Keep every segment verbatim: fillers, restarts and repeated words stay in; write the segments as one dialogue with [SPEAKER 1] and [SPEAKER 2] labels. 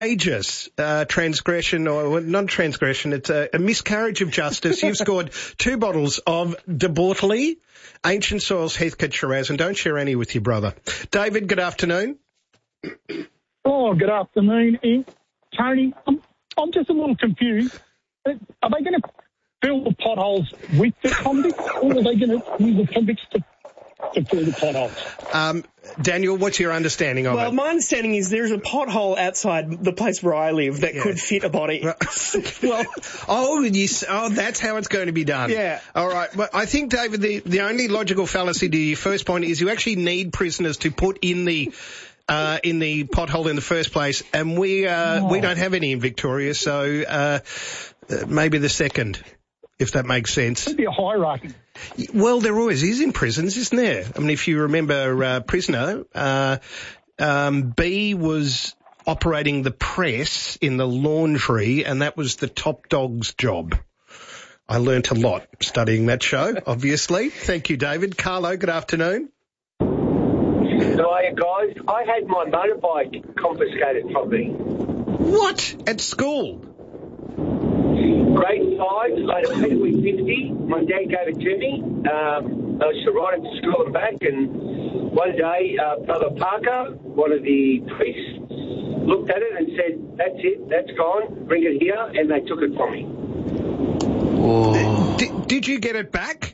[SPEAKER 1] Aegis, uh, transgression, or not transgression, it's a, a miscarriage of justice. You've scored two bottles of De Bortoli, Ancient Soils Heathcote Shiraz, and don't share any with your brother. David, good afternoon.
[SPEAKER 2] Oh, good afternoon, Ian. Tony, I'm, I'm just a little confused. Are they going to fill the potholes with the convicts, or are they going to use the convicts to, to fill the potholes?
[SPEAKER 1] Um, Daniel, what's your understanding of
[SPEAKER 3] well,
[SPEAKER 1] it?
[SPEAKER 3] Well, my understanding is there's a pothole outside the place where I live that yeah. could fit a body.
[SPEAKER 1] well, oh, you, oh, that's how it's going to be done.
[SPEAKER 3] Yeah.
[SPEAKER 1] All right. Well, I think, David, the, the only logical fallacy to your first point is you actually need prisoners to put in the uh, in the pothole in the first place, and we uh, oh. we don't have any in Victoria, so uh, maybe the second, if that makes sense.
[SPEAKER 2] It'd be a hierarchy.
[SPEAKER 1] Well, there always is in prisons, isn't there? I mean, if you remember uh, Prisoner, uh, um, B was operating the press in the laundry, and that was the top dog's job. I learnt a lot studying that show, obviously. Thank you, David. Carlo, good afternoon.
[SPEAKER 4] Hiya, guys. I had my motorbike confiscated from me.
[SPEAKER 1] What? At school?
[SPEAKER 4] Grade five, I had a Peterwee fifty. My dad gave it to me. Um, I used to ride it to school and back, and one day, uh, Brother Parker, one of the priests, looked at it and said, that's it, that's gone, bring it here, and they took it from me.
[SPEAKER 1] Oh. Did, did you get it back?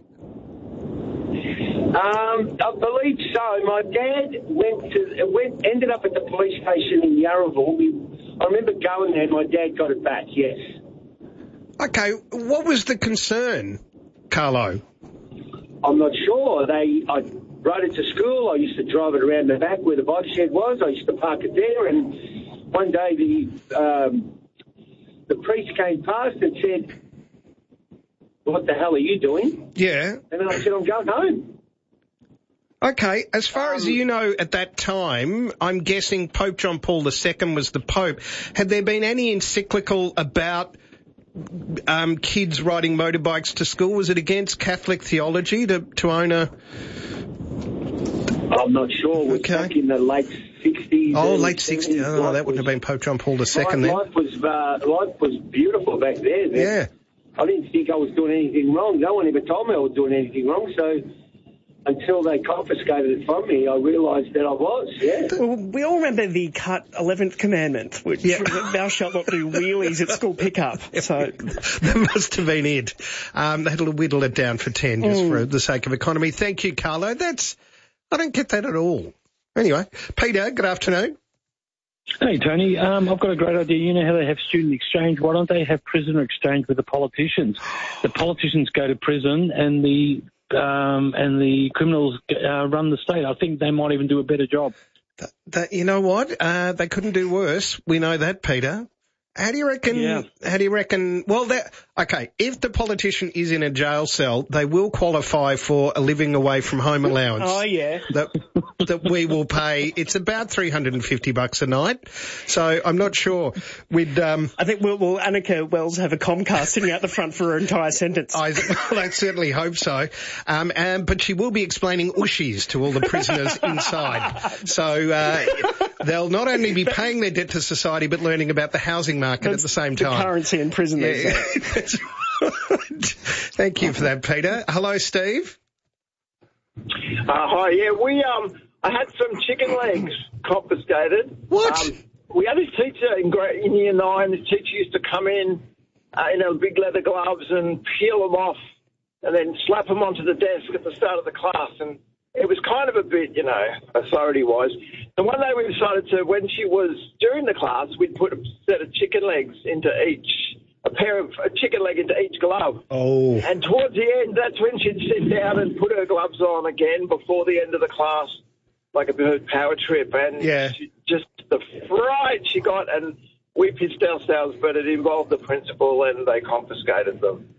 [SPEAKER 4] Um, I believe so. My dad went to, went, ended up at the police station in Yarraville. I remember going there, and my dad got it back, yes.
[SPEAKER 1] Okay, what was the concern, Carlo?
[SPEAKER 4] I'm not sure. They, I rode it to school. I used to drive it around the back where the bike shed was. I used to park it there, and one day the um, the priest came past and said, what the hell are you doing?
[SPEAKER 1] Yeah.
[SPEAKER 4] And then I said, I'm going home.
[SPEAKER 1] Okay, as far as you know at that time, I'm guessing Pope John Paul the Second was the Pope. Had there been any encyclical about um, kids riding motorbikes to school? Was it against Catholic theology to, to own a...
[SPEAKER 4] I'm not sure. It was
[SPEAKER 1] okay.
[SPEAKER 4] back in the late sixties.
[SPEAKER 1] Oh, late sixties. Oh, that wouldn't was, have been Pope John Paul the Second then.
[SPEAKER 4] Life was, uh, life was beautiful back there. Then.
[SPEAKER 1] Yeah.
[SPEAKER 4] I didn't think I was doing anything wrong. No one ever told me I was doing anything wrong, so... Until they confiscated it from me, I realised that I was, yeah.
[SPEAKER 3] Well, we all remember the cut eleventh commandment, which yeah. thou shalt not do wheelies at school pickup. So
[SPEAKER 1] that must have been it. Um, they had to whittle it down for ten just mm. for the sake of economy. Thank you, Carlo. That's, I don't get that at all. Anyway, Peter, good afternoon.
[SPEAKER 5] Hey, Tony. Um, I've got a great idea. You know how they have student exchange? Why don't they have prisoner exchange with the politicians? The politicians go to prison and the... Um, and the criminals uh, run the state. I think they might even do a better job.
[SPEAKER 1] That, that, you know what? Uh, they couldn't do worse. We know that, Peter. How do you reckon?
[SPEAKER 5] Yeah.
[SPEAKER 1] How do you reckon? Well, that okay. If the politician is in a jail cell, they will qualify for a living away from home allowance.
[SPEAKER 3] Oh yeah.
[SPEAKER 1] That that we will pay. It's about three hundred and fifty bucks a night. So I'm not sure. We'd. Um,
[SPEAKER 3] I think we'll, will Annika Wells have a Comcast sitting out the front for her entire sentence.
[SPEAKER 1] I, well, I certainly hope so. Um, and, but she will be explaining ushies to all the prisoners inside. So uh, they'll not only be paying their debt to society, but learning about the housing market. Market
[SPEAKER 3] That's
[SPEAKER 1] at the same time.
[SPEAKER 3] The currency in prison.
[SPEAKER 1] Yeah, that's right. Thank you for that, Peter. Hello, Steve.
[SPEAKER 6] Uh, hi. Yeah, we um, I had some chicken legs confiscated.
[SPEAKER 1] What?
[SPEAKER 6] Um, we had this teacher in, grade, in year nine. The teacher used to come in uh, in her big leather gloves and peel them off, and then slap them onto the desk at the start of the class. And it was kind of a bit, you know, authority-wise. And one day we decided to, when she was during the class, we'd put a set of chicken legs into each, a pair of a chicken leg into each glove.
[SPEAKER 1] Oh.
[SPEAKER 6] And towards the end, that's when she'd sit down and put her gloves on again before the end of the class, like a bit of a power trip. And
[SPEAKER 1] yeah.
[SPEAKER 6] she, just the fright she got, and we pissed ourselves, but it involved the principal, and they confiscated them.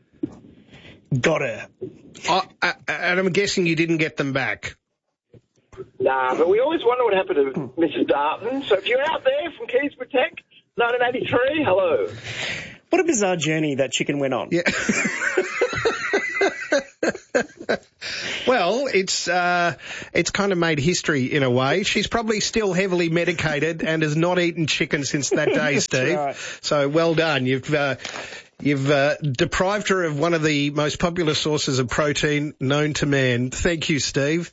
[SPEAKER 3] Got her.
[SPEAKER 1] Oh, uh, and I'm guessing you didn't get them back.
[SPEAKER 6] Nah, but we always wonder what happened to Missus Darton. So if you're out there from Keys Protect, nineteen eighty-three, hello.
[SPEAKER 3] What a bizarre journey that chicken went on.
[SPEAKER 1] Yeah. Well, it's uh, it's kind of made history in a way. She's probably still heavily medicated and has not eaten chicken since that day, Steve.
[SPEAKER 3] Right.
[SPEAKER 1] So well done. You've uh, you've uh, deprived her of one of the most popular sources of protein known to man. Thank you, Steve.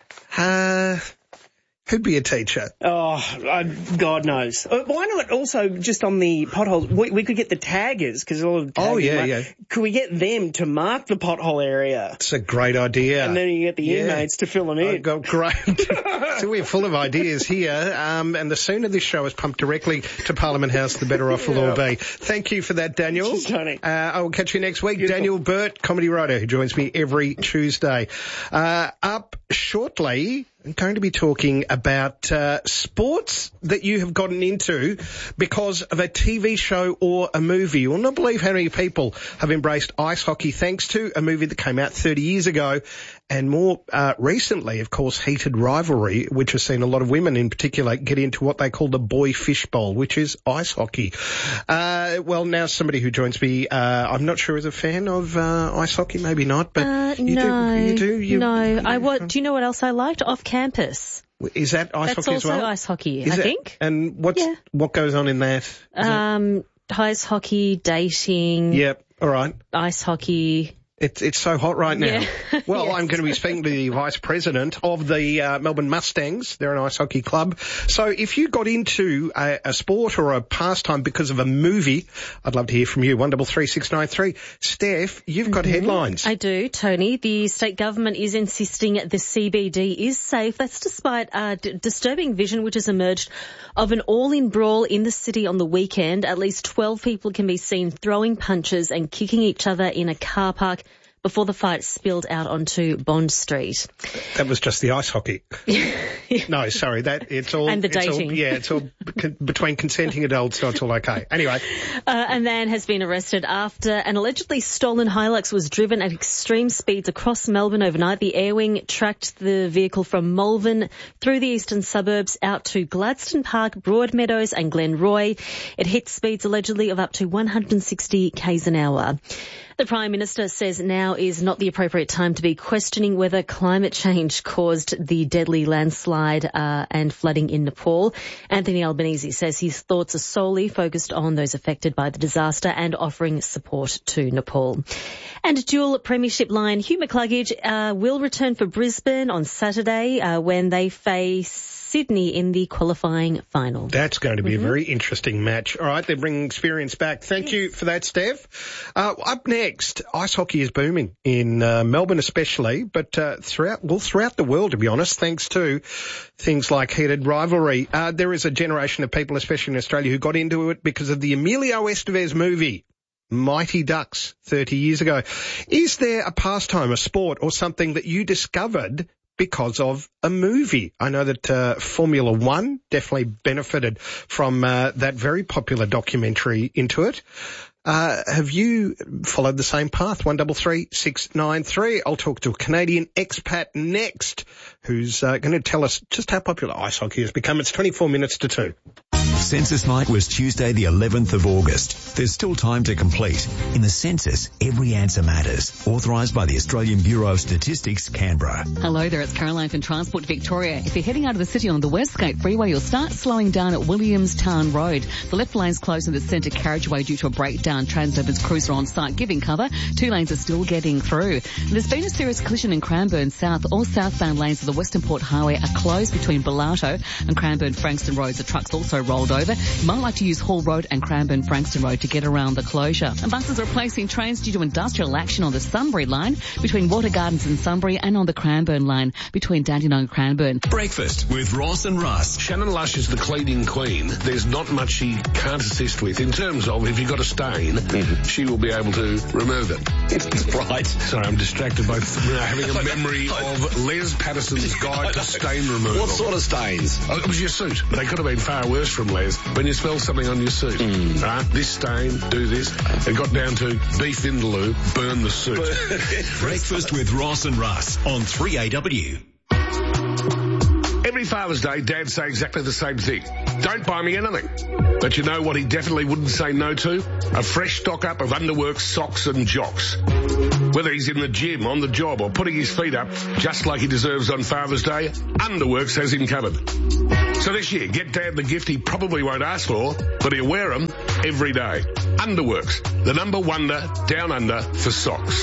[SPEAKER 1] Uh, who'd be a teacher?
[SPEAKER 3] Oh, uh, God knows. Uh, why not also just on the potholes? We, we could get the taggers because all of the
[SPEAKER 1] Oh, yeah,
[SPEAKER 3] tagging,
[SPEAKER 1] yeah.
[SPEAKER 3] like, could we get them to mark the pothole area?
[SPEAKER 1] It's a great idea.
[SPEAKER 3] And then you get the
[SPEAKER 1] Yeah.
[SPEAKER 3] inmates to fill them in.
[SPEAKER 1] I've got great. So we're full of ideas here, um, and the sooner this show is pumped directly to Parliament House, the better off we'll all be. Thank you for that, Daniel.
[SPEAKER 3] Cheers, Tony.
[SPEAKER 1] Uh, I will catch you next week.
[SPEAKER 3] Beautiful.
[SPEAKER 1] Daniel Burt, comedy writer, who joins me every Tuesday. Uh, up shortly, I'm going to be talking about uh, sports that you have gotten into because of a T V show or a movie. You will not believe how many people have embraced ice hockey thanks to a movie that came out thirty years ago, and more uh, recently, of course, Heated Rivalry, which has seen a lot of women in particular get into what they call the boy fishbowl, which is ice hockey. Uh, well, now somebody who joins me, uh, I'm not sure is a fan of uh, ice hockey, maybe not, but
[SPEAKER 7] Uh,
[SPEAKER 1] you
[SPEAKER 7] no,
[SPEAKER 1] do. You do. You,
[SPEAKER 7] no.
[SPEAKER 1] you-
[SPEAKER 7] I what? Do you know what else I liked? Off campus.
[SPEAKER 1] Is that ice
[SPEAKER 7] That's
[SPEAKER 1] hockey as
[SPEAKER 7] also
[SPEAKER 1] well?
[SPEAKER 7] ice hockey.
[SPEAKER 1] Is
[SPEAKER 7] I
[SPEAKER 1] it?
[SPEAKER 7] think.
[SPEAKER 1] And what's
[SPEAKER 7] Yeah.
[SPEAKER 1] what goes on in that? Is that-
[SPEAKER 7] Um, ice hockey, dating,
[SPEAKER 1] Yep. All right.
[SPEAKER 7] ice hockey.
[SPEAKER 1] It's it's so hot right now.
[SPEAKER 7] Yeah.
[SPEAKER 1] Well,
[SPEAKER 7] Yes.
[SPEAKER 1] I'm going to be speaking to the vice president of the uh, Melbourne Mustangs. They're an ice hockey club. So if you got into a, a sport or a pastime because of a movie, I'd love to hear from you. One double three six nine three. Steph, you've got headlines.
[SPEAKER 7] I do, Tony. The state government is insisting the C B D is safe. That's despite a d- disturbing vision which has emerged of an all-in brawl in the city on the weekend. At least twelve people can be seen throwing punches and kicking each other in a car park before the fight spilled out onto Bond Street.
[SPEAKER 1] That was just the ice hockey. No, sorry, that it's all
[SPEAKER 7] And the
[SPEAKER 1] it's all-
[SPEAKER 7] dating.
[SPEAKER 1] yeah, it's all con- between consenting adults, so it's all okay. Anyway,
[SPEAKER 7] Uh, a man has been arrested after an allegedly stolen Hilux was driven at extreme speeds across Melbourne overnight. The Airwing tracked the vehicle from Malvern through the eastern suburbs out to Gladstone Park, Broadmeadows and Glenroy. It hit speeds allegedly of up to one hundred sixty k's an hour. The Prime Minister says now is not the appropriate time to be questioning whether climate change caused the deadly landslide uh, and flooding in Nepal. Anthony Albanese says his thoughts are solely focused on those affected by the disaster and offering support to Nepal. And dual premiership line Hugh McCluggage uh, will return for Brisbane on Saturday uh, when they face Sydney in the qualifying final.
[SPEAKER 1] that's going to be a very interesting match. All right, they're bringing experience back. Thank you for that, Steph. Uh, up next, ice hockey is booming in uh, Melbourne especially, but uh, throughout, well, throughout the world, to be honest, thanks to things like Heated Rivalry. Uh, there is a generation of people, especially in Australia, who got into it because of the Emilio Estevez movie, Mighty Ducks, thirty years ago. Is there a pastime, a sport, or something that you discovered because of a movie? I know that uh, Formula One definitely benefited from uh, that very popular documentary into it. Uh, have you followed the same path? One double three six nine three. I'll talk to a Canadian expat next, who's uh, going to tell us just how popular ice hockey has become. It's twenty-four minutes to two.
[SPEAKER 8] Census night was Tuesday the eleventh of August. There's still time to complete. In the census, every answer matters. Authorised by the Australian Bureau of Statistics, Canberra.
[SPEAKER 9] Hello there, it's Caroline from Transport Victoria. If you're heading out of the city on the Westgate Freeway, you'll start slowing down at Williamstown Road. The left lane's closed in the centre carriageway due to a breakdown. Transurban's cruiser on site giving cover. Two lanes are still getting through. There's been a serious collision in Cranbourne South. All southbound lanes of the Western Port Highway are closed between Bellato and Cranbourne Frankston Roads. The truck's also rolled over. You might like to use Hall Road and Cranbourne Frankston Road to get around the closure. And buses are replacing trains due to industrial action on the Sunbury line between Water Gardens and Sunbury, and on the Cranbourne line between Dandenong and Cranbourne.
[SPEAKER 8] Breakfast with Ross and Russ.
[SPEAKER 10] Shannon Lush is the cleaning queen. There's not much she can't assist with in terms of if you've got a stain, mm-hmm. she will be able to remove it.
[SPEAKER 11] Right.
[SPEAKER 10] Sorry, I'm distracted by uh, having a memory of Les Patterson's Guide to Stain Removal.
[SPEAKER 11] What sort of stains?
[SPEAKER 10] Oh, it was your suit. They could have been far worse from Les. When you smell something on your suit, mm. right? This stain, do this. It got down to beef vindaloo, burn the suit.
[SPEAKER 8] Breakfast with Ross and Russ on three A W.
[SPEAKER 10] Every Father's Day, dads say exactly the same thing. Don't buy me anything. But you know what he definitely wouldn't say no to? A fresh stock-up of Underworks socks and jocks. Whether he's in the gym, on the job, or putting his feet up, just like he deserves on Father's Day, Underworks has him covered. So this year, get Dad the gift he probably won't ask for, but he'll wear them every day. Underworks, the number wonder down under for socks.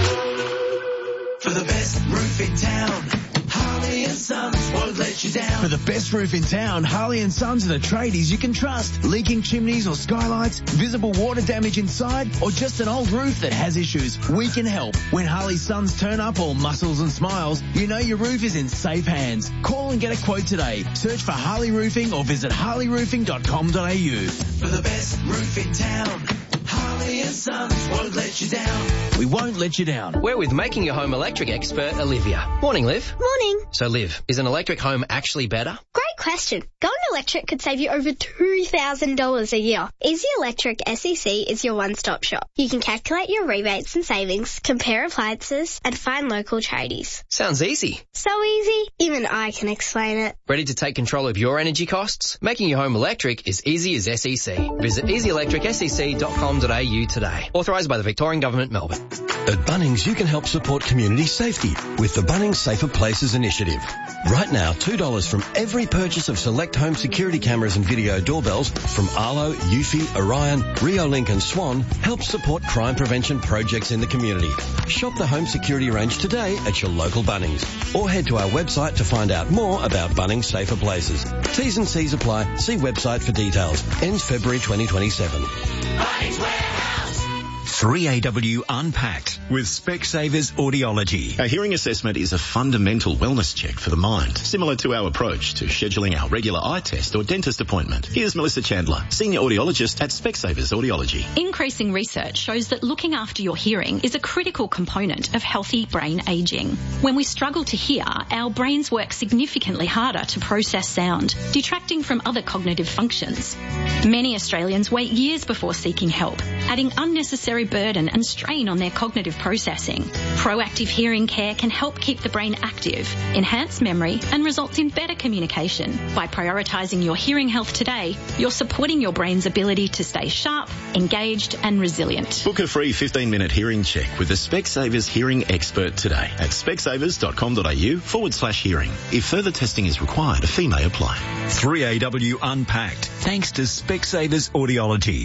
[SPEAKER 11] For the best roof in town, Harley and Sons won't let you down.
[SPEAKER 12] For the best roof in town, Harley and Sons are the tradies you can trust. Leaking chimneys or skylights, visible water damage inside, or just an old roof that has issues, we can help. When Harley Sons turn up all muscles and smiles, you know your roof is in safe hands. Call and get a quote today. Search for Harley Roofing or visit harley roofing dot com dot a u.
[SPEAKER 11] For the best roof in town, Harley and Sons won't let you down.
[SPEAKER 12] We won't let you down.
[SPEAKER 13] We're with Making Your Home Electric expert Olivia. Morning, Liv.
[SPEAKER 14] Morning.
[SPEAKER 13] So, Liv, is an electric home actually better?
[SPEAKER 14] Great question. Going electric could save you over two thousand dollars a year. Easy Electric S E C is your one-stop shop. You can calculate your rebates and savings, compare appliances, and find local tradies.
[SPEAKER 13] Sounds easy.
[SPEAKER 14] So easy, even I can explain it.
[SPEAKER 13] Ready to take control of your energy costs? Making your home electric is easy as S E C. Visit easy electric s e c dot com dot a u today. Authorised by the Victorian Government, Melbourne.
[SPEAKER 15] At Bunnings, you can help support community safety with the Bunnings Safer Places initiative. Right now, two dollars from every purchase of select home security cameras and video doorbells from Arlo, Eufy, Orion, Riolink and Swan helps support crime prevention projects in the community. Shop the home security range today at your local Bunnings or head to our website to find out more about Bunnings Safer Places. T's and C's apply. See website for details. Ends February twenty twenty-seven.
[SPEAKER 11] Bunnings Warehouse.
[SPEAKER 8] three A W Unpacked with Specsavers Audiology.
[SPEAKER 16] A hearing assessment is a fundamental wellness check for the mind, similar to our approach to scheduling our regular eye test or dentist appointment. Here's Melissa Chandler, Senior Audiologist at Specsavers Audiology.
[SPEAKER 17] Increasing research shows that looking after your hearing is a critical component of healthy brain ageing. When we struggle to hear, our brains work significantly harder to process sound, detracting from other cognitive functions. Many Australians wait years before seeking help, adding unnecessary burden and strain on their cognitive processing. Proactive hearing care can help keep the brain active, enhance memory, and results in better communication. By prioritising your hearing health today, you're supporting your brain's ability to stay sharp, engaged, and resilient.
[SPEAKER 16] Book a free fifteen-minute hearing check with a Specsavers hearing expert today at specsavers dot com dot a u forward slash hearing. If further testing is required, a fee may apply.
[SPEAKER 8] three A W Unpacked, thanks to Specsavers Audiology.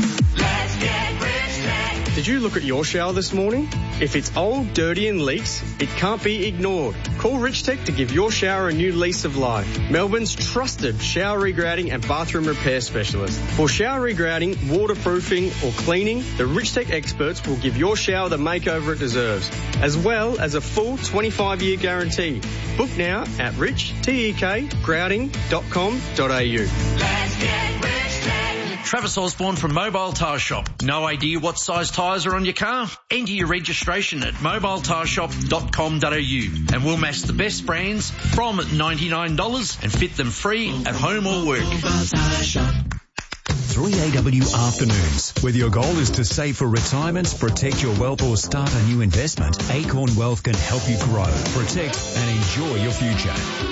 [SPEAKER 11] Let's get rich.
[SPEAKER 3] Did you look at your shower this morning? If it's old, dirty and leaks, it can't be ignored. Call Rich Tech to give your shower a new lease of life. Melbourne's trusted shower regrading and bathroom repair specialist. For shower regrading, waterproofing or cleaning, the Rich Tech experts will give your shower the makeover it deserves, as well as a full twenty-five year guarantee. Book now at rich tek grouting dot com dot a u.
[SPEAKER 11] Let's get rich.
[SPEAKER 18] Travis Osborne from Mobile Tyre Shop. No idea what size tyres are on your car? Enter your registration at mobile tyre shop dot com dot a u and we'll match the best brands from ninety-nine dollars and fit them free at home or work.
[SPEAKER 8] three A W Afternoons. Whether your goal is to save for retirement, protect your wealth or start a new investment, Acorn Wealth can help you grow, protect and enjoy your future.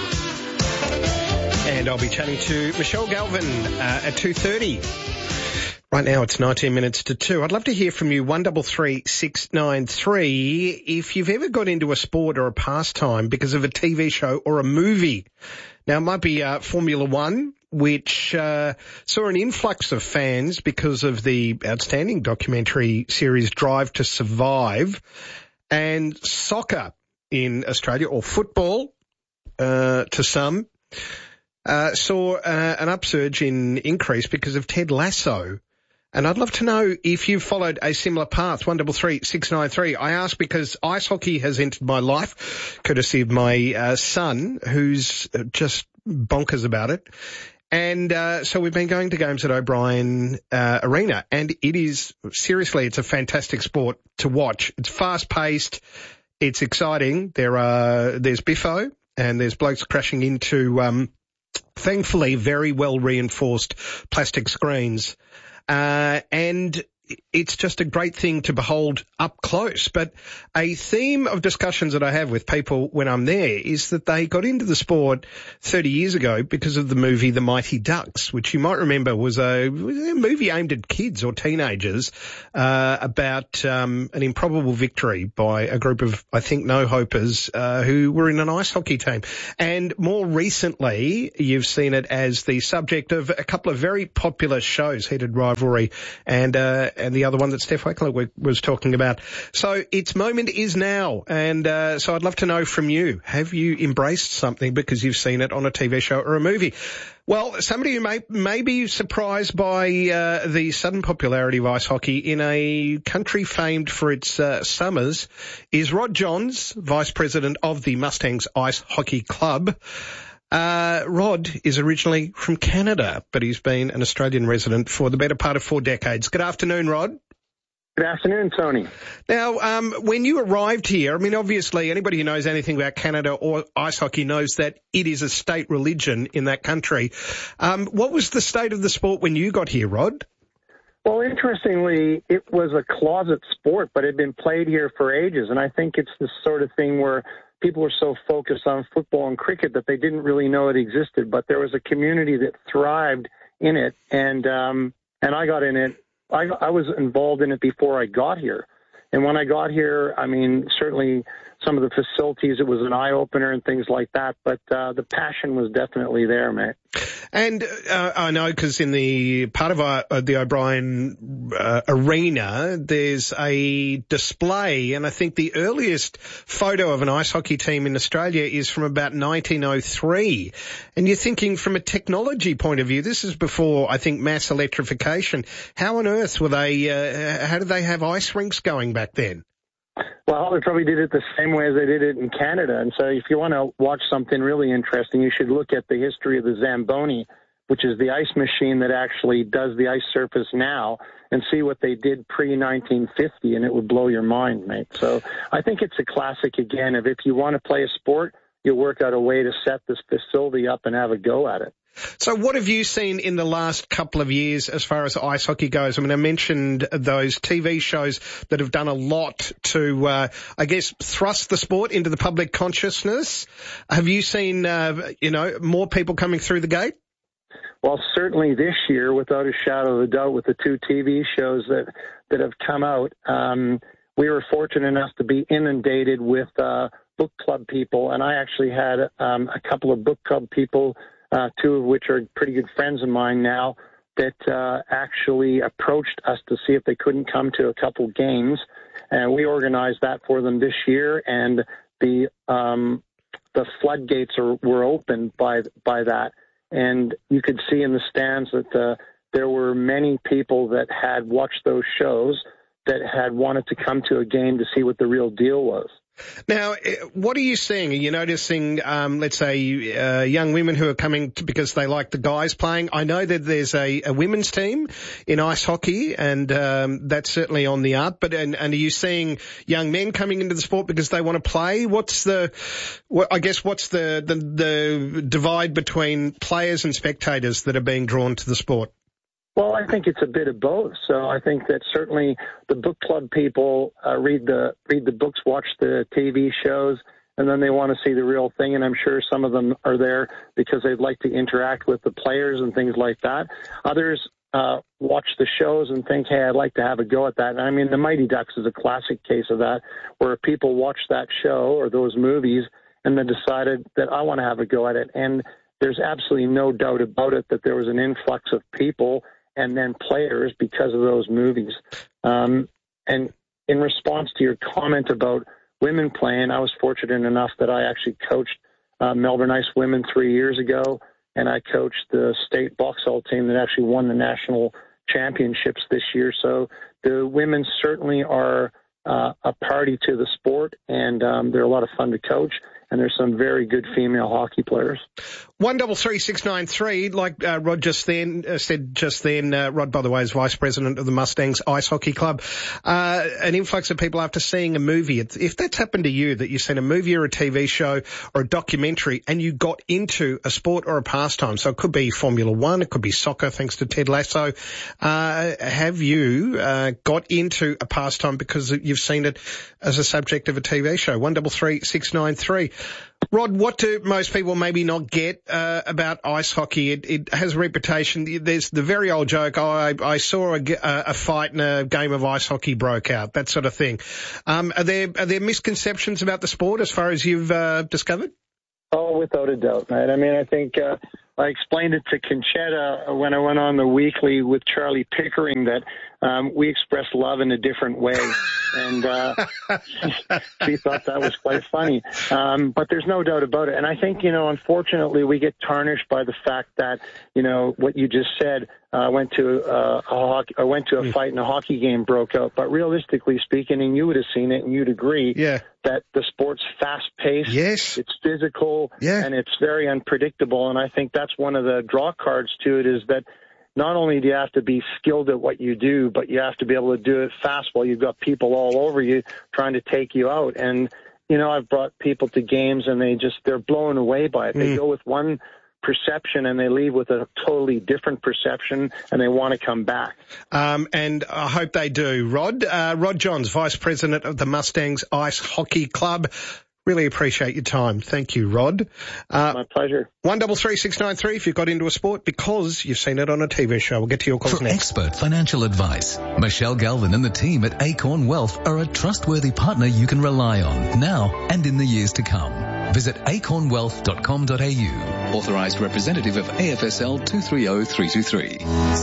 [SPEAKER 1] And I'll be chatting to Michelle Galvin uh, at two thirty. Right now it's nineteen minutes to two. I'd love to hear from you, one three three six nine three, if you've ever got into a sport or a pastime because of a T V show or a movie. Now, it might be uh, Formula One, which uh, saw an influx of fans because of the outstanding documentary series Drive to Survive, and soccer in Australia, or football uh, to some, uh, saw uh, an upsurge in increase because of Ted Lasso. And I'd love to know if you've followed a similar path, one three three six nine three. I ask because ice hockey has entered my life, courtesy of my uh, son, who's just bonkers about it. And uh, so we've been going to games at O'Brien uh, Arena, and it is, seriously, it's a fantastic sport to watch. It's fast-paced, it's exciting. There are there's biffo, and there's blokes crashing into, um, thankfully, very well-reinforced plastic screens. Uh, and it's just a great thing to behold up close. But a theme of discussions that I have with people when I'm there is that they got into the sport thirty years ago because of the movie The Mighty Ducks, which you might remember was a, was a movie aimed at kids or teenagers uh, about um, an improbable victory by a group of, I think, no-hopers uh, who were in an ice hockey team. And more recently, you've seen it as the subject of a couple of very popular shows, Heated Rivalry and uh, and the other one that Steph Weckler was talking about. So its moment is now, and uh, so I'd love to know from you, have you embraced something because you've seen it on a T V show or a movie? Well, somebody who may, may be surprised by uh, the sudden popularity of ice hockey in a country famed for its uh, summers is Rod Johns, Vice President of the Mustangs Ice Hockey Club. Uh, Rod is originally from Canada, but he's been an Australian resident for the better part of four decades. Good afternoon, Rod.
[SPEAKER 19] Good afternoon, Tony.
[SPEAKER 1] Now, um, when you arrived here, I mean, obviously anybody who knows anything about Canada or ice hockey knows that it is a state religion in that country. Um, what was the state of the sport when you got here, Rod?
[SPEAKER 19] Well, interestingly, it was a closet sport, but it had been played here for ages, and I think it's the sort of thing where people were so focused on football and cricket that they didn't really know it existed, but there was a community that thrived in it, and um, and I got in it. I, I was involved in it before I got here. And when I got here, I mean, certainly some of the facilities, it was an eye-opener and things like that, but uh, the passion was definitely there, mate.
[SPEAKER 1] And uh, I know because in the part of uh, the O'Brien uh, arena, there's a display, and I think the earliest photo of an ice hockey team in Australia is from about nineteen oh three. And you're thinking from a technology point of view, this is before, I think, mass electrification. How on earth were they, uh, how did they have ice rinks going back then?
[SPEAKER 19] Well, they probably did it the same way as they did it in Canada. And so if you want to watch something really interesting, you should look at the history of the Zamboni, which is the ice machine that actually does the ice surface now, and see what they did pre nineteen fifty, and it would blow your mind, mate. So I think it's a classic, again, of if you want to play a sport, you work out a way to set this facility up and have a go at it.
[SPEAKER 1] So what have you seen in the last couple of years as far as ice hockey goes? I mean, I mentioned those T V shows that have done a lot to, uh, I guess, thrust the sport into the public consciousness. Have you seen, uh, you know, more people coming through the gate?
[SPEAKER 19] Well, certainly this year, without a shadow of a doubt, with the two T V shows that, that have come out, um, we were fortunate enough to be inundated with uh, book club people. And I actually had um, a couple of book club people, Uh, two of which are pretty good friends of mine now, that uh, actually approached us to see if they couldn't come to a couple games, and we organized that for them this year. And the um, the floodgates are, were opened by by that, and you could see in the stands that uh, there were many people that had watched those shows that had wanted to come to a game to see what the real deal was.
[SPEAKER 1] Now, what are you seeing? Are you noticing, um, let's say, uh, young women who are coming to, because they like the guys playing? I know that there's a, a women's team in ice hockey, and um, that's certainly on the up. But and, and are you seeing young men coming into the sport because they want to play? What's the, what, I guess, what's the, the the divide between players and spectators that are being drawn to the sport?
[SPEAKER 19] Well, I think it's a bit of both. So I think that certainly the book club people uh, read the read the books, watch the T V shows, and then they want to see the real thing. And I'm sure some of them are there because they'd like to interact with the players and things like that. Others uh, watch the shows and think, hey, I'd like to have a go at that. And I mean, the Mighty Ducks is a classic case of that, where people watched that show or those movies and then decided that I want to have a go at it. And there's absolutely no doubt about it that there was an influx of people and then players because of those movies. Um, and in response to your comment about women playing, I was fortunate enough that I actually coached uh, Melbourne Ice Women three years ago, and I coached the state boxall team that actually won the national championships this year. So the women certainly are uh, a party to the sport, and um, they're a lot of fun to coach. and there's some very good female hockey players.
[SPEAKER 1] One double three six nine three, like uh, Rod just then uh, said just then. Uh, Rod, by the way, is vice president of the Mustangs Ice Hockey Club. Uh, an influx of people after seeing a movie. If that's happened to you, that you've seen a movie or a T V show or a documentary, and you got into a sport or a pastime, so it could be Formula One, it could be soccer, thanks to Ted Lasso. Uh, have you uh, got into a pastime because you've seen it as a subject of a T V show? One double three six nine three. Rod, what do most people maybe not get uh, about ice hockey? It, it has a reputation. There's the very old joke, oh, I, I saw a, a fight and a game of ice hockey broke out, that sort of thing. Um, are there are there misconceptions about the sport as far as you've uh, discovered?
[SPEAKER 19] Oh, without a doubt, mate. I mean, I think uh, I explained it to Conchetta when I went on the weekly with Charlie Pickering that um, we express love in a different way. And uh, she thought that was quite funny. Um, but there's no doubt about it. And I think, you know, unfortunately, we get tarnished by the fact that, you know, what you just said, I uh, went to uh, a hockey, I went to a fight and a hockey game broke out. But realistically speaking, and you would have seen it and you'd agree,
[SPEAKER 1] yeah,
[SPEAKER 19] that the sport's fast-paced,
[SPEAKER 1] yes,
[SPEAKER 19] it's physical,
[SPEAKER 1] yeah,
[SPEAKER 19] and it's very unpredictable. And I think that's one of the draw cards to it, is that not only do you have to be skilled at what you do, but you have to be able to do it fast while you've got people all over you trying to take you out. And, you know, I've brought people to games and they just, they're blown away by it. Mm. They go with one perception and they leave with a totally different perception and they want to come back.
[SPEAKER 1] Um, and I hope they do. Rod, uh, Rod Johns, Vice President of the Mustangs Ice Hockey Club. Really appreciate your time. Thank you, Rod. Uh,
[SPEAKER 19] My pleasure.
[SPEAKER 1] One double three six nine three if you've got into a sport because you've seen it on a T V show. We'll get to your calls
[SPEAKER 20] For
[SPEAKER 1] next.
[SPEAKER 20] expert financial advice, Michelle Galvin and the team at Acorn Wealth are a trustworthy partner you can rely on now and in the years to come. Visit acorn wealth dot com dot a u. Authorised representative of A F S L two three zero three two three.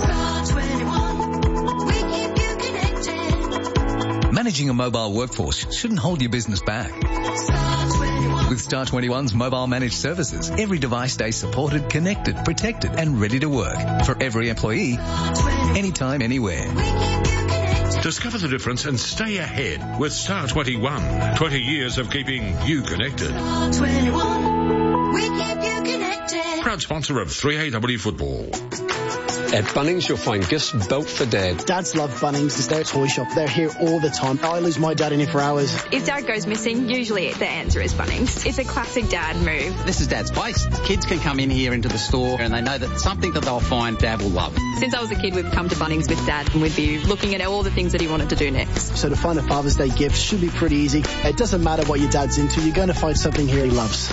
[SPEAKER 20] Managing a mobile workforce shouldn't hold your business back. With Star twenty-one's mobile managed services, every device stays supported, connected, protected and ready to work for every employee, anytime, anywhere.
[SPEAKER 10] Discover the difference and stay ahead with Star twenty-one. twenty years of keeping you connected.
[SPEAKER 11] twenty-one, we keep you connected.
[SPEAKER 10] Proud sponsor of three A W Football.
[SPEAKER 21] At Bunnings, you'll find gifts built for Dad.
[SPEAKER 22] Dads love Bunnings. It's their toy shop. They're here all the time. I lose my dad in here for hours.
[SPEAKER 23] If Dad goes missing, usually the answer is Bunnings. It's a classic Dad move.
[SPEAKER 24] This is Dad's place. Kids can come in here into the store and they know that something that they'll find Dad will love.
[SPEAKER 23] Since I was a kid, we've come to Bunnings with Dad and we'd be looking at all the things that he wanted to do next.
[SPEAKER 22] So to find a Father's Day gift should be pretty easy. It doesn't matter what your dad's into. You're going to find something here he loves.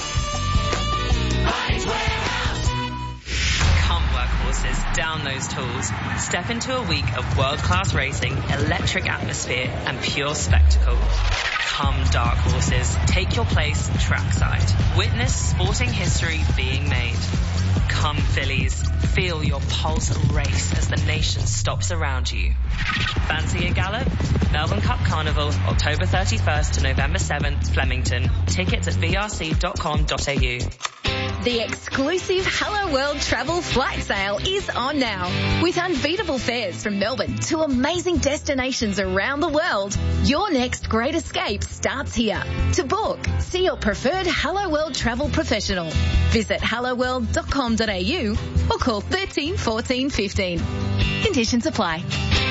[SPEAKER 25] Down those tools. Step into a week of world-class racing, electric atmosphere, and pure spectacle. Come, dark horses, take your place trackside. Witness sporting history being made. Come, fillies, feel your pulse race as the nation stops around you. Fancy a gallop? Melbourne Cup Carnival, October thirty-first to November seventh, Flemington. Tickets at v r c dot com dot a u.
[SPEAKER 26] The exclusive Hello World travel flight sale is on now. With unbeatable fares from Melbourne to amazing destinations around the world, your next great escape starts here. To book, see your preferred Hello World travel professional. Visit hello world dot com dot a u or call thirteen fourteen fifteen. Conditions apply.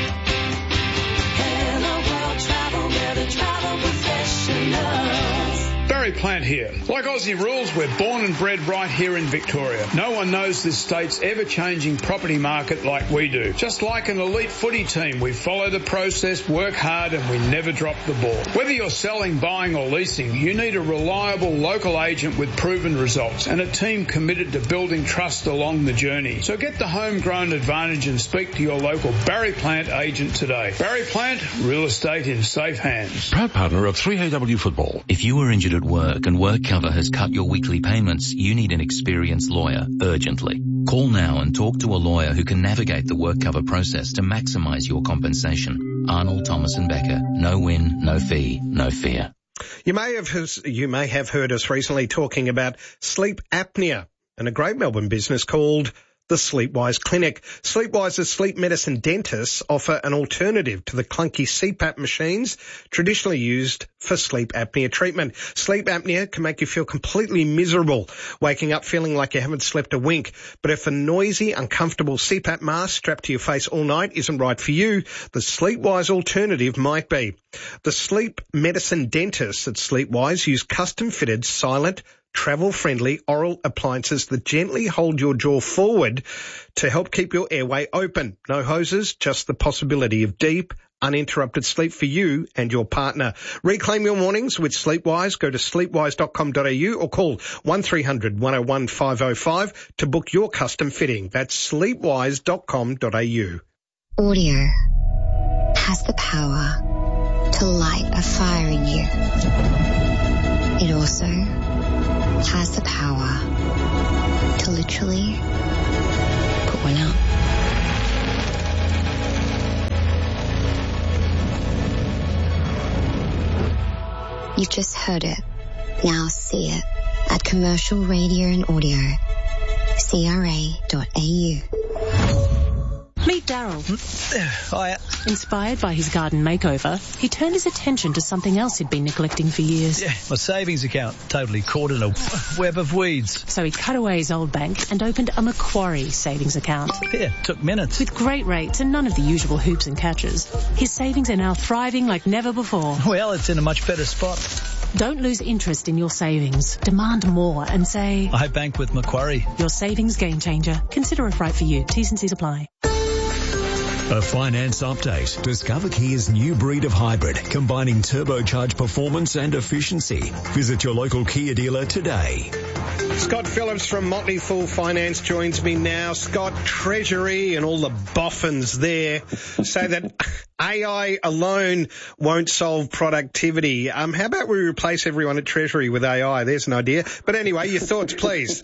[SPEAKER 11] Hello World Travel, we're the travel professionals.
[SPEAKER 27] Barry Plant here. Like Aussie rules, we're born and bred right here in Victoria. No one knows this state's ever-changing property market like we do. Just like an elite footy team, we follow the process, work hard, and we never drop the ball. Whether you're selling, buying, or leasing, you need a reliable local agent with proven results and a team committed to building trust along the journey. So get the homegrown advantage and speak to your local Barry Plant agent today. Barry Plant, real estate in safe hands.
[SPEAKER 10] Proud partner of three A W Football.
[SPEAKER 20] If you were injured at work and work cover has cut your weekly payments, you need an experienced lawyer urgently. Call now and talk to a lawyer who can navigate the work cover process to maximise your compensation. Arnold, Thomas and Becker. No win, no fee, no fear.
[SPEAKER 1] You may have you may have heard us recently talking about sleep apnea and a great Melbourne business called the Sleepwise Clinic. Sleepwise's sleep medicine dentists offer an alternative to the clunky C PAP machines traditionally used for sleep apnea treatment. Sleep apnea can make you feel completely miserable, waking up feeling like you haven't slept a wink. But if a noisy, uncomfortable C PAP mask strapped to your face all night isn't right for you, the Sleepwise alternative might be. The sleep medicine dentists at Sleepwise use custom-fitted, silent, travel-friendly oral appliances that gently hold your jaw forward to help keep your airway open. No hoses, just the possibility of deep, uninterrupted sleep for you and your partner. Reclaim your mornings with Sleepwise. Go to sleepwise dot com dot a u or call one three hundred, one oh one, five oh five to book your custom fitting. That's sleepwise dot com dot a u.
[SPEAKER 2] Audio has the power to light a fire in you. It also has the power to literally put one out. You've just heard it. Now see it at Commercial Radio and Audio, C R A dot A U.
[SPEAKER 4] Meet Daryl.
[SPEAKER 5] Hiya.
[SPEAKER 4] Inspired by his garden makeover, he turned his attention to something else he'd been neglecting for years.
[SPEAKER 5] Yeah, my savings account, totally caught in a web of weeds.
[SPEAKER 4] So he cut away his old bank and opened a Macquarie savings account.
[SPEAKER 5] Yeah, took minutes.
[SPEAKER 4] With great rates and none of the usual hoops and catches, his savings are now thriving like never before.
[SPEAKER 5] Well, it's in a much better spot.
[SPEAKER 4] Don't lose interest in your savings. Demand more and say,
[SPEAKER 5] I bank with Macquarie.
[SPEAKER 4] Your savings game changer. Consider if right for you. T's and C's apply.
[SPEAKER 8] A finance update. Discover Kia's new breed of hybrid, combining turbocharged performance and efficiency. Visit your local Kia dealer today.
[SPEAKER 1] Scott Phillips from Motley Fool Finance joins me now. Scott, Treasury and all the boffins there say that A I alone won't solve productivity. Um, how about we replace everyone at Treasury with A I? There's an idea. But anyway, your thoughts, please.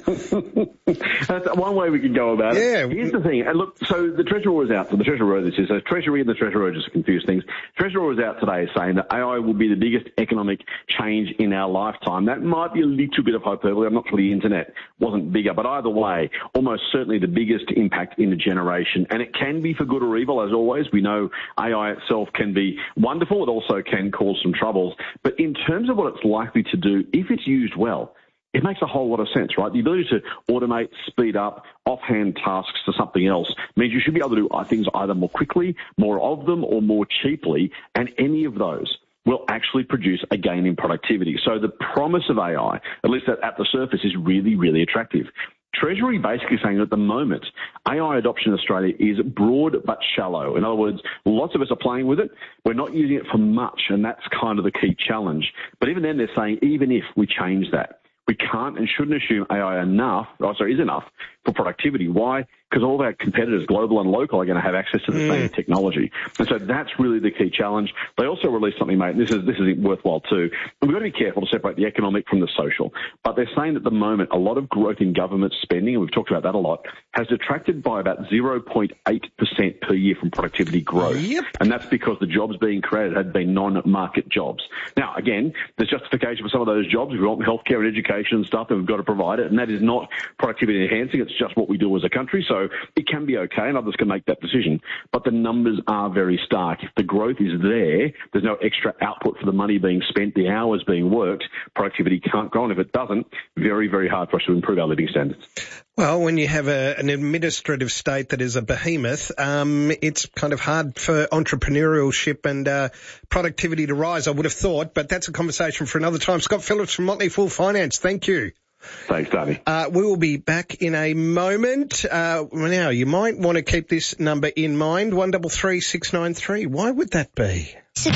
[SPEAKER 6] That's one way we could go about it.
[SPEAKER 1] Yeah.
[SPEAKER 6] Here's the thing. And look, so the Treasurer was out. So the Treasurer wrote this is, so Treasury and the Treasurer just confuse things. Treasurer was out today saying that A I will be the biggest economic change in our lifetime. That might be a little bit of hyperbole. I'm not sure the internet wasn't bigger, but either way, almost certainly the biggest impact in a generation. And it can be for good or evil, as always. We know A I itself can be wonderful. It also can cause some troubles. But in terms of what it's likely to do, if it's used well, it makes a whole lot of sense, right? The ability to automate, speed up, offhand tasks to something else means you should be able to do things either more quickly, more of them, or more cheaply, and any of those will actually produce a gain in productivity. So the promise of A I, at least at, at the surface, is really, really attractive. Treasury basically saying that at the moment, A I adoption in Australia is broad but shallow. In other words, lots of us are playing with it. We're not using it for much, and that's kind of the key challenge. But even then, they're saying even if we change that, we can't and shouldn't assume A I enough, oh, sorry, is enough for productivity. Why? Because all of our competitors, global and local, are going to have access to the mm. same technology. And so that's really the key challenge. They also released something, mate, and this is, this is worthwhile too. And we've got to be careful to separate the economic from the social. But they're saying that at the moment, a lot of growth in government spending, and we've talked about that a lot, has detracted by about zero point eight percent per year from productivity growth.
[SPEAKER 1] Yep.
[SPEAKER 6] And that's because the jobs being created had been non-market jobs. Now, again, there's justification for some of those jobs. We want healthcare and education and stuff, and we've got to provide it. And that is not productivity enhancing. It's just what we do as a country. So it can be okay, and others can make that decision. But the numbers are very stark. If the growth is there, there's no extra output for the money being spent, the hours being worked, productivity can't grow. And if it doesn't, very, very hard for us to improve our living standards.
[SPEAKER 1] Well, when you have a, an administrative state that is a behemoth, um, it's kind of hard for entrepreneurship and uh, productivity to rise, I would have thought. But that's a conversation for another time. Scott Phillips from Motley Fool Finance, thank you.
[SPEAKER 6] Thanks, Danny.
[SPEAKER 1] Uh, we will be back in a moment. Uh, now, you might want to keep this number in mind, one three three, six nine three. Why would that be?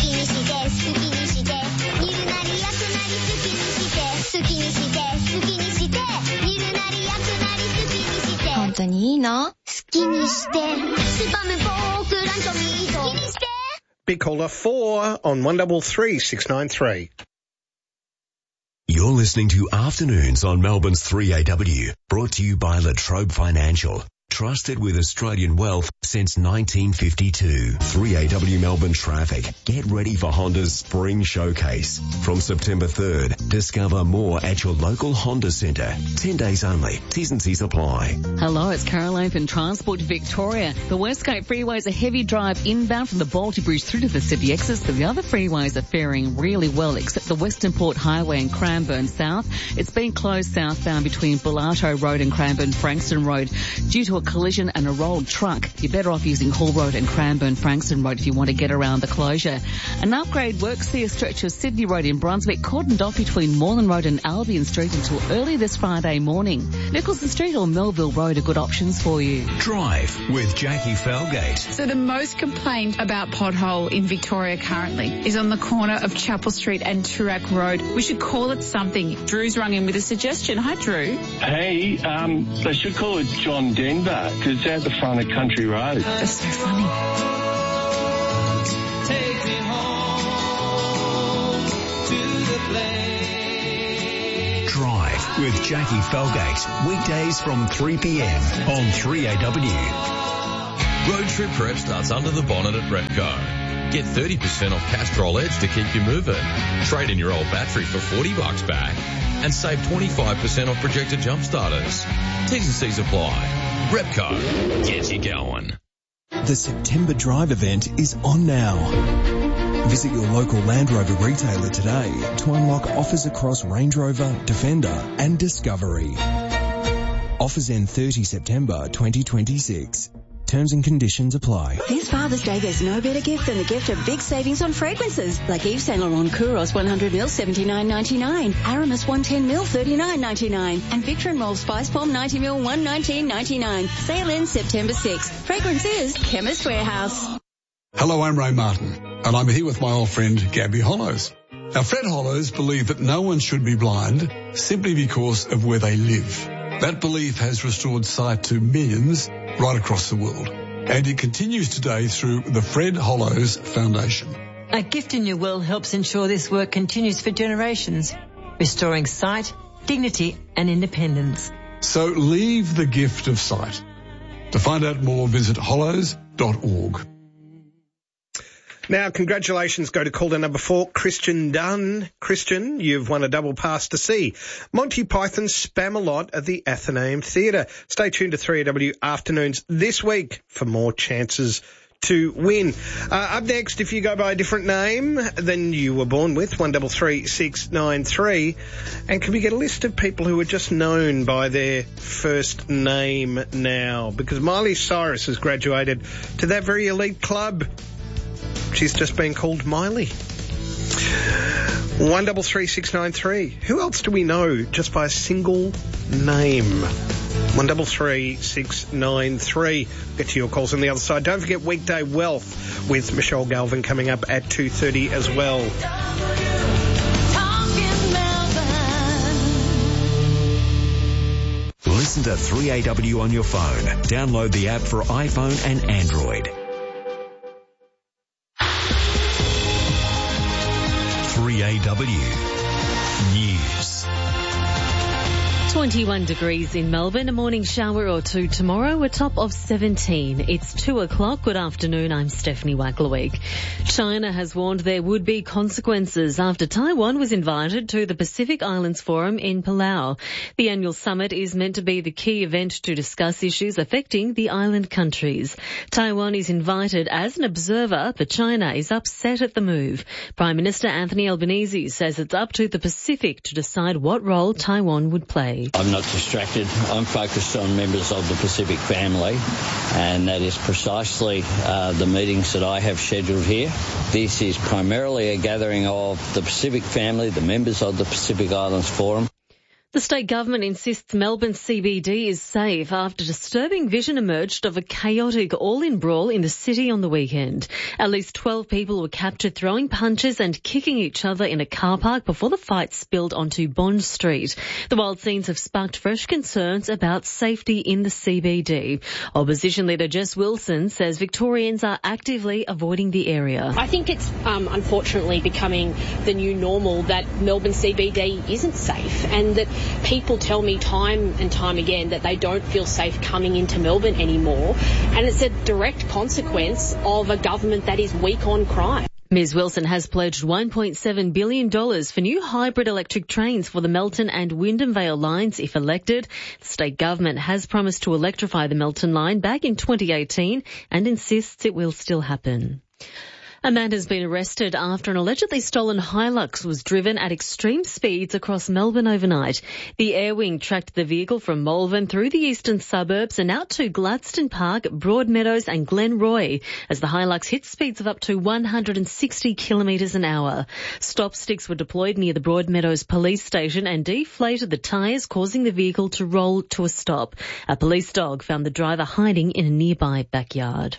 [SPEAKER 1] Big caller four on one three three, six nine three.
[SPEAKER 8] You're listening to Afternoons on Melbourne's three A W, brought to you by Latrobe Financial. Trusted with Australian wealth since nineteen fifty-two. three A W Melbourne Traffic. Get ready for Honda's Spring Showcase. From September third, discover more at your local Honda Centre. ten days only. T's and C's apply.
[SPEAKER 7] Hello, it's Caroline from Transport Victoria. The Westgate Freeway is a heavy drive inbound from the Balti Bridge through to the city exits, but the other freeways are faring really well, except the Western Port Highway and Cranbourne South. It's been closed southbound between Bullato Road and Cranbourne Frankston Road due to a collision and a rolled truck. You're better off using Hall Road and Cranbourne Frankston Road if you want to get around the closure. An upgrade works see a stretch of Sydney Road in Brunswick cordoned off between Moreland Road and Albion Street until early this Friday morning. Nicholson Street or Melville Road are good options for you.
[SPEAKER 8] Drive with Jackie Felgate.
[SPEAKER 9] So the most complained about pothole in Victoria currently is on the corner of Chapel Street and Toorak Road. We should call it something. Drew's rung in with a suggestion. Hi, Drew.
[SPEAKER 12] Hey, um, they should call it John Denver because it's out the front of Country Road.
[SPEAKER 9] That's so funny.
[SPEAKER 11] Take me home to the place.
[SPEAKER 8] Drive with Jackie Felgate. Weekdays from three p.m. on three A W.
[SPEAKER 13] Road trip prep starts under the bonnet at Repco. Get thirty percent off Castrol Edge to keep you moving. Trade in your old battery for forty bucks back and save twenty-five percent off projected jump starters. T's and C's apply. Repco, get you going.
[SPEAKER 14] The September Drive event is on now. Visit your local Land Rover retailer today to unlock offers across Range Rover, Defender and Discovery. Offers end thirtieth September twenty twenty-six. Terms and conditions apply.
[SPEAKER 15] This Father's Day, there's no better gift than the gift of big savings on fragrances. Like Yves Saint Laurent Kouros one hundred mil, seventy-nine ninety-nine. Aramis one hundred ten mil, thirty-nine ninety-nine. And Victor and Rolf Spice Bomb ninety mil, one hundred nineteen ninety-nine. Sale ends September sixth. Fragrance is Chemist Warehouse.
[SPEAKER 17] Hello, I'm Ray Martin, and I'm here with my old friend Gabby Hollows. Now, Fred Hollows believed that no one should be blind simply because of where they live. That belief has restored sight to millions right across the world. And it continues today through the Fred Hollows Foundation.
[SPEAKER 28] A Gift in Your Will helps ensure this work continues for generations, restoring sight, dignity and independence.
[SPEAKER 17] So leave the gift of sight. To find out more, visit hollows dot org.
[SPEAKER 1] Now, congratulations go to caller number four, Christian Dunn. Christian, you've won a double pass to see Monty Python's Spamalot at the Athenaeum Theatre. Stay tuned to three A W Afternoons this week for more chances to win. Uh, up next, if you go by a different name than you were born with, one three three six nine three. And can we get a list of people who are just known by their first name now? Because Miley Cyrus has graduated to that very elite club. She's just been called Miley. one three three six nine three. Who else do we know just by a single name? one three three six nine three. Get to your calls on the other side. Don't forget Weekday Wealth with Michelle Galvin coming up at two thirty as well.
[SPEAKER 8] Listen to three A W on your phone. Download the app for iPhone and Android. three A W News.
[SPEAKER 29] twenty-one degrees in Melbourne, a morning shower or two tomorrow, a top of seventeen. It's two o'clock. Good afternoon, I'm Stephanie Wackleweek. China has warned there would be consequences after Taiwan was invited to the Pacific Islands Forum in Palau. The annual summit is meant to be the key event to discuss issues affecting the island countries. Taiwan is invited as an observer, but China is upset at the move. Prime Minister Anthony Albanese says it's up to the Pacific to decide what role Taiwan would play.
[SPEAKER 30] I'm not distracted. I'm focused on members of the Pacific family, and that is precisely uh, the meetings that I have scheduled here. This is primarily a gathering of the Pacific family, the members of the Pacific Islands Forum.
[SPEAKER 29] The state government insists Melbourne C B D is safe after disturbing vision emerged of a chaotic all-in brawl in the city on the weekend. At least twelve people were captured throwing punches and kicking each other in a car park before the fight spilled onto Bond Street. The wild scenes have sparked fresh concerns about safety in the C B D. Opposition leader Jess Wilson says Victorians are actively avoiding the area.
[SPEAKER 31] I think it's um, unfortunately becoming the new normal that Melbourne C B D isn't safe, and that
[SPEAKER 3] people tell me time and time again that they don't feel safe coming into Melbourne anymore, and it's a direct consequence of a government that is weak on crime.
[SPEAKER 29] Miz Wilson has pledged one point seven billion dollars for new hybrid electric trains for the Melton and Wyndham Vale lines if elected. The state government has promised to electrify the Melton line back in twenty eighteen and insists it will still happen. A man has been arrested after an allegedly stolen Hilux was driven at extreme speeds across Melbourne overnight. The Air Wing tracked the vehicle from Malvern through the eastern suburbs and out to Gladstone Park, Broadmeadows and Glenroy as the Hilux hit speeds of up to one hundred sixty kilometres an hour. Stop sticks were deployed near the Broadmeadows police station and deflated the tyres, causing the vehicle to roll to a stop. A police dog found the driver hiding in a nearby backyard.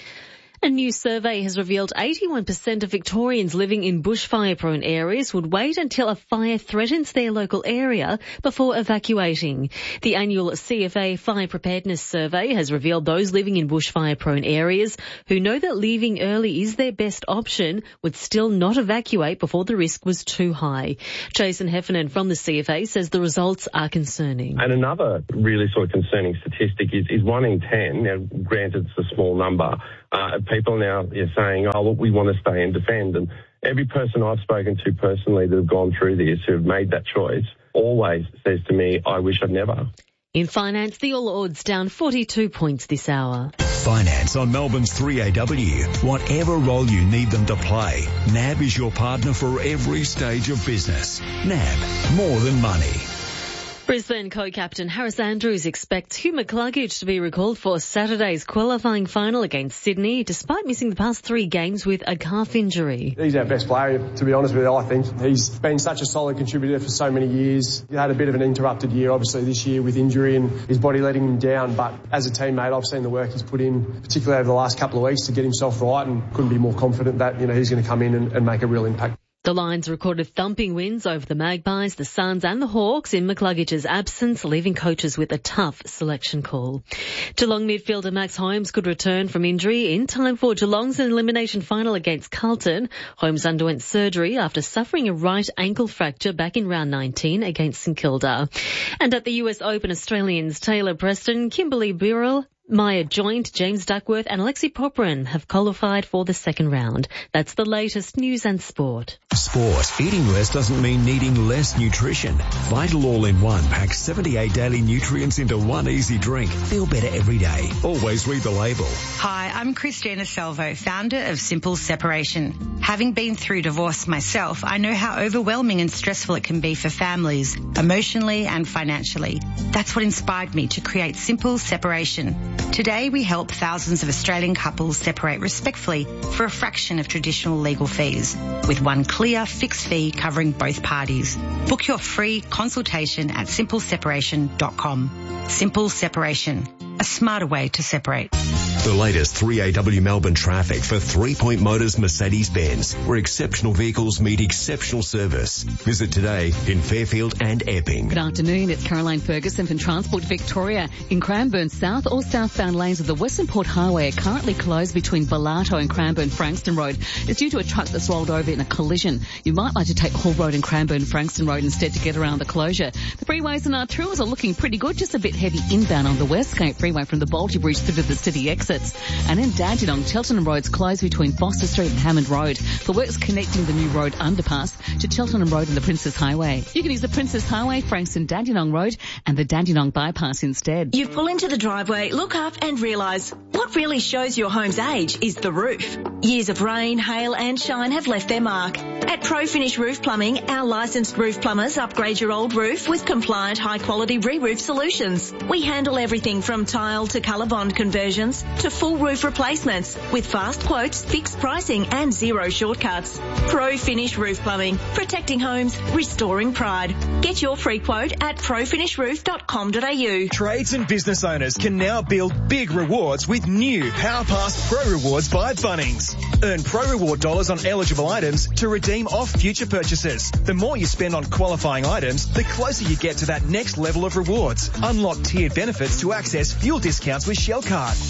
[SPEAKER 29] A new survey has revealed eighty-one percent of Victorians living in bushfire-prone areas would wait until a fire threatens their local area before evacuating. The annual C F A Fire Preparedness Survey has revealed those living in bushfire-prone areas who know that leaving early is their best option would still not evacuate before the risk was too high. Jason Heffernan from the C F A says the results are concerning.
[SPEAKER 16] And another really sort of concerning statistic is, is one in ten, now granted it's a small number, Uh, people now are saying, oh, look, we want to stay and defend. And every person I've spoken to personally that have gone through this, who have made that choice, always says to me, I wish I'd never.
[SPEAKER 29] In finance, the All Ords down forty-two points this hour.
[SPEAKER 8] Finance on Melbourne's three A W. Whatever role you need them to play, N A B is your partner for every stage of business. N A B, more than money.
[SPEAKER 29] Brisbane co-captain Harris Andrews expects Hugh McCluggage to be recalled for Saturday's qualifying final against Sydney, despite missing the past three games with a calf injury.
[SPEAKER 18] He's our best player, to be honest with you, I think. He's been such a solid contributor for so many years. He had a bit of an interrupted year, obviously, this year with injury and his body letting him down. But as a teammate, I've seen the work he's put in, particularly over the last couple of weeks, to get himself right, and couldn't be more confident that, you know, he's going to come in and, and make a real impact.
[SPEAKER 29] The Lions recorded thumping wins over the Magpies, the Suns and the Hawks in McCluggage's absence, leaving coaches with a tough selection call. Geelong midfielder Max Holmes could return from injury in time for Geelong's elimination final against Carlton. Holmes underwent surgery after suffering a right ankle fracture back in round nineteen against St Kilda. And at the U S Open, Australians Taylor Preston, Kimberly Birrell, Maya Joint, James Duckworth and Alexei Popyrin have qualified for the second round. That's the latest news and sport.
[SPEAKER 8] Sport. Eating less doesn't mean needing less nutrition. Vital All-in-One packs seventy-eight daily nutrients into one easy drink. Feel better every day. Always read the label.
[SPEAKER 19] Hi, I'm Christina Salvo, founder of Simple Separation. Having been through divorce myself, I know how overwhelming and stressful it can be for families, emotionally and financially. That's what inspired me to create Simple Separation. Today, we help thousands of Australian couples separate respectfully for a fraction of traditional legal fees, with one clear, fixed fee covering both parties. Book your free consultation at simple separation dot com. Simple Separation, a smarter way to separate.
[SPEAKER 8] The latest three A W Melbourne traffic for Three Point Motors Mercedes-Benz, where exceptional vehicles meet exceptional service. Visit today in Fairfield and Epping.
[SPEAKER 7] Good afternoon, it's Caroline Ferguson from Transport Victoria. In Cranbourne South, all southbound lanes of the Western Port Highway are currently closed between Bellato and Cranbourne-Frankston Road. It's due to a truck that's rolled over in a collision. You might like to take Hall Road and Cranbourne-Frankston Road instead to get around the closure. The freeways and arterials are looking pretty good, just a bit heavy inbound on the Westgate Freeway from the Balti Bridge through to the city exits. And in Dandenong, Cheltenham Road's closed between Foster Street and Hammond Road for works connecting the new road underpass to Cheltenham Road and the Princess Highway. You can use the Princess Highway, Frankston Dandenong Road and the Dandenong Bypass instead.
[SPEAKER 21] You pull into the driveway, look up and realise what really shows your home's age is the roof. Years of rain, hail and shine have left their mark. At ProFinish Roof Plumbing, our licensed roof plumbers upgrade your old roof with compliant high-quality re-roof solutions. We handle everything from tile to colour bond conversions to full roof replacements with fast quotes, fixed pricing and zero shortcuts. ProFinish Roof Plumbing, protecting homes, restoring pride. Get your free quote at pro finish roof dot com dot a u.
[SPEAKER 22] Trades and business owners can now build big rewards with new PowerPass Pro Rewards by Bunnings. Earn Pro Reward dollars on eligible items to redeem off future purchases. The more you spend on qualifying items, the closer you get to that next level of rewards. Unlock tiered benefits to access fuel discounts with Shell Card. Earn quantity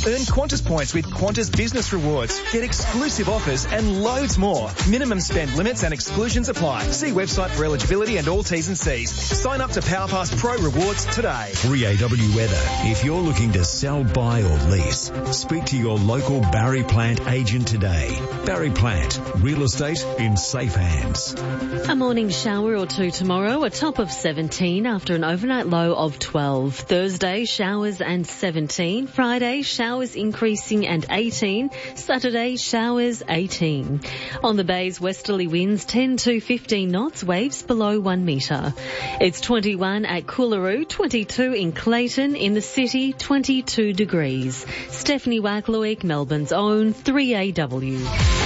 [SPEAKER 22] Qantas points with Qantas Business Rewards. Get exclusive offers and loads more. Minimum spend limits and exclusions apply. See website for eligibility and all T's and C's. Sign up to PowerPass Pro Rewards today.
[SPEAKER 8] three A W weather. If you're looking to sell, buy or lease, speak to your local Barry Plant agent today. Barry Plant, real estate in safe hands.
[SPEAKER 29] A morning shower or two tomorrow, a top of seventeen after an overnight low of twelve. Thursday, showers and seventeen. Friday, showers increasing and eighteen. Saturday, showers eighteen. On the bay's westerly winds ten to fifteen knots, waves below one metre. It's twenty-one at Coolaroo, twenty-two in Clayton, in the city twenty-two degrees. Stephanie Wacklowick, Melbourne's own three A W.